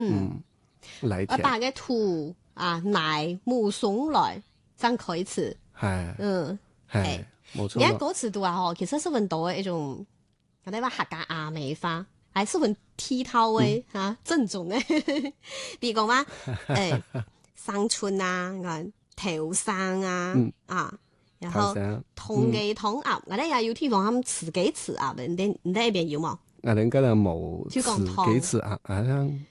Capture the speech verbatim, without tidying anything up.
嗯，嚟我填把嘅圖啊，乃目送來，張開詞， 係嗯， 係冇錯咯。 而家嗰詞度啊，嗬，其實是揾到嘅一種，我哋話客家亞美化，還是揾剔透嘅嚇正宗嘅，比如講話誒生春啊，我頭生啊， 嗯啊，然後頭先同記同鴨，我哋也有地方他們自己詞鴨嘅，你你呢邊有冇？ 我哋嗰度冇就講詞幾詞啊，好像。